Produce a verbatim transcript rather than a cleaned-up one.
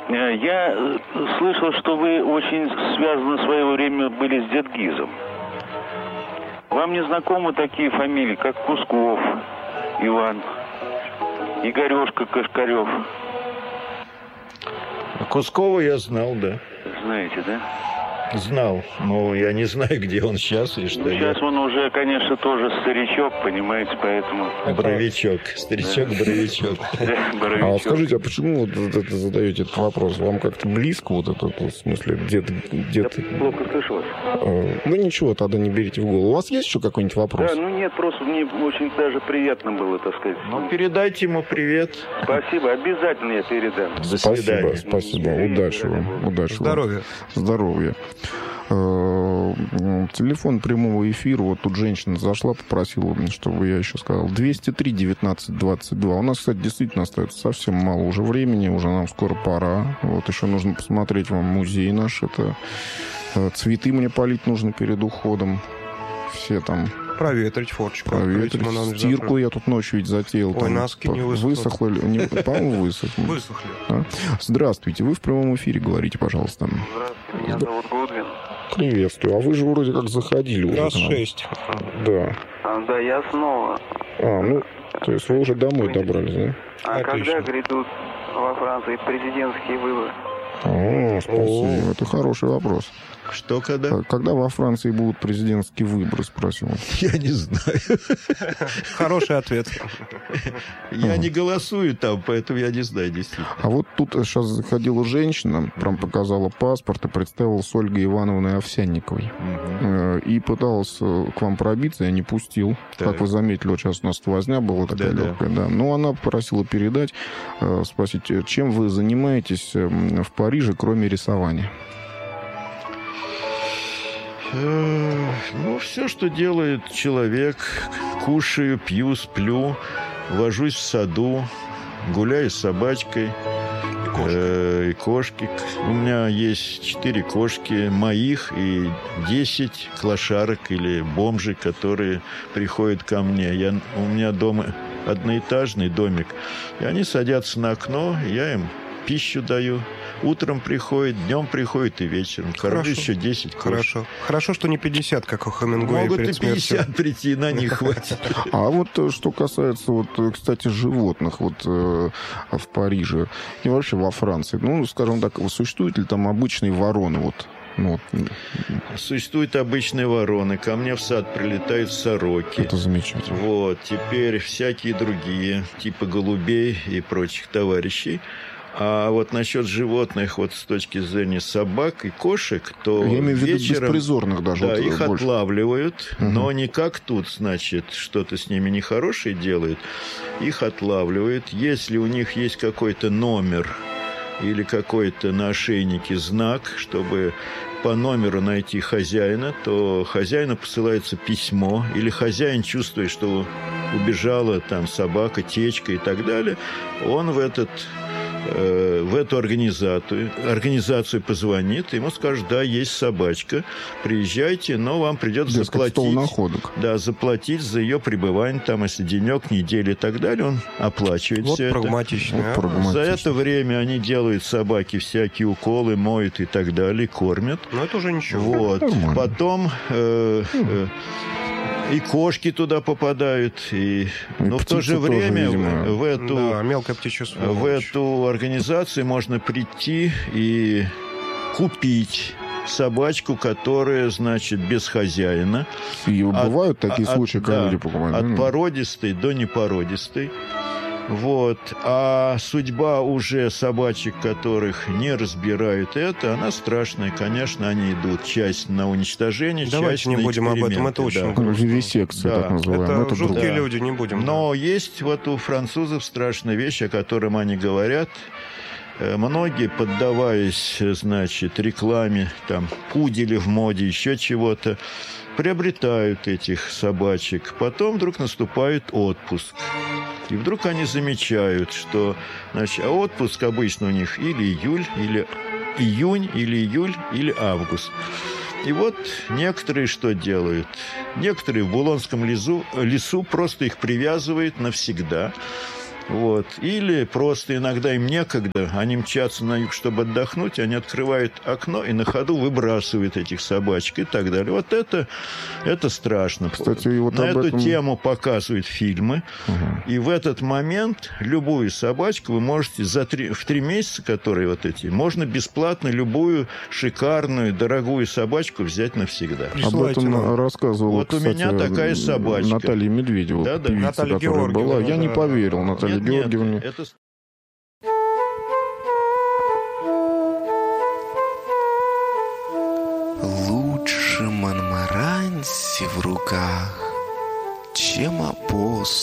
Я слышал, что вы очень связаны в свое время были с Дедгизом. Вам не знакомы такие фамилии, как Кусков Иван, Игорешка Кашкарев? Кускова я знал, да. Знаете, да? Знал, но я не знаю, где он сейчас и что. Ну, сейчас я... он уже, конечно, тоже старичок, понимаете, поэтому... Боровичок, старичок-боровичок. А скажите, а почему вот это задаете этот вопрос? Вам как-то близко вот это, в смысле, где-то... Я плохо слышу вас. Ну ничего, тогда не берите в голову. У вас есть еще какой-нибудь вопрос? Да, ну нет, просто мне очень даже приятно было, так сказать. Ну, передайте ему привет. Спасибо, обязательно я передам. До спасибо, свидания. Спасибо, удачи вам. Удачи Здоровья. Вам. Здоровья. Телефон прямого эфира. Вот тут женщина зашла, попросила, чтобы я еще сказал. двести три девятнадцать двадцать два. У нас, кстати, действительно остается совсем мало уже времени. Уже нам скоро пора. Вот еще нужно посмотреть вам музей наш. Это цветы мне полить нужно перед уходом. Все там... Проветрить форчику. Проветрить. Стирку я тут ночью ведь затеял. Ой, там, носки не высохли. Высохло ли? Не, по-моему, высохли. Высохли. Да? Здравствуйте. Вы в прямом эфире говорите, пожалуйста. Здравствуйте, меня зовут Гудвин. Приветствую. А вы же вроде как заходили уже. Раз шесть. Да. А, да, я снова. А, ну, то есть вы уже домой добрались, да? А Отлично. когда грядут во Франции президентские выборы? О, спасибо. Это хороший вопрос. Что когда? Когда во Франции будут президентские выборы, спросил. Я не знаю. Хороший ответ. Я не голосую там, поэтому я не знаю, действительно. А вот тут сейчас заходила женщина, прям показала паспорт и представилась с Ольгой Ивановной Овсянниковой. Угу. И пыталась к вам пробиться, я не пустил. Так. Как вы заметили, вот сейчас у нас возня была такая да, легкая. Да. Да. Но она попросила передать, спросить, чем вы занимаетесь в Париже, кроме рисования? Ну, все, что делает человек. Кушаю, пью, сплю, вожусь в саду, гуляю с собачкой. И кошки. Э, и кошки. У меня есть четыре кошки моих и десять клошарок или бомжей, которые приходят ко мне. Я, у меня дома одноэтажный домик. И они садятся на окно, я им пищу даю. Утром приходит, днем приходит и вечером. Кормлю еще десять кошек. Хорошо. Хорошо, что не пятьдесят, как у Хемингуэя Могут перед и смертью. пятьдесят прийти, на них хватит. А вот что касается, вот, кстати, животных вот э, в Париже и вообще во Франции, ну, скажем так, существуют ли там обычные вороны? Вот, ну, вот. Существуют обычные вороны. Ко мне в сад прилетают сороки. Это замечательно. Вот. Теперь всякие другие, типа голубей и прочих товарищей. А вот насчет животных, вот с точки зрения собак и кошек, то я имею в виду вечером, беспризорных даже. Да, вот их больше. отлавливают, угу. Но не как тут, значит, что-то с ними нехорошее делают. Их отлавливают. Если у них есть какой-то номер или какой-то на ошейнике знак, чтобы по номеру найти хозяина, то хозяину посылается письмо, или хозяин чувствует, что убежала там собака, течка и так далее, он в этот... в эту организацию, организацию позвонит, ему скажут, да, есть собачка, приезжайте, но вам придется заплатить, да, заплатить за ее пребывание, там, если денек, неделю и так далее, он оплачивает вот все прагматично, это. Вот а? прагматично. За это время они делают собаке всякие уколы, моют и так далее, кормят. Но это уже ничего. Вот. Потом... Э, э, и кошки туда попадают, и... но в то же время тоже, в, в, эту, да, мелкая птичья сволочь. В эту организацию можно прийти и купить собачку, которая, значит, без хозяина. И бывают от, такие от, случаи, когда да, люди покупают? От породистой до непородистой. Вот. А судьба уже собачек, которых не разбирают это, она страшная. Конечно, они идут часть на уничтожение, давайте часть не на будем об этом, это очень да. грустно. Вивисекция, да. так называемая. Это, это жуткие да. люди, не будем. Но да. есть вот у французов страшная вещь, о котором они говорят. Многие, поддаваясь, значит, рекламе, там, пудели в моде, еще чего-то, приобретают этих собачек. Потом вдруг наступает отпуск. И вдруг они замечают, что, значит, а отпуск обычно у них или июль, или июнь, или июль, или август. И вот некоторые что делают? Некоторые в Булонском лесу, лесу просто их привязывают навсегда. Вот. Или просто иногда им некогда, они мчатся на юг, чтобы отдохнуть, они открывают окно и на ходу выбрасывают этих собачек и так далее. Вот это, это страшно. Кстати, и вот на эту этом... тему показывают фильмы. Угу. И в этот момент любую собачку вы можете за три, в три месяца, которые вот эти, можно бесплатно любую шикарную, дорогую собачку взять навсегда. Об этом нам. рассказывала, вот кстати, у меня такая собачка. Наталья Медведева, да, да. певица, Наталья которая была. Я да. не поверил Наталье нет, Георгиевне. Нет, это... Лучше Монмаранси в руках, чем апостол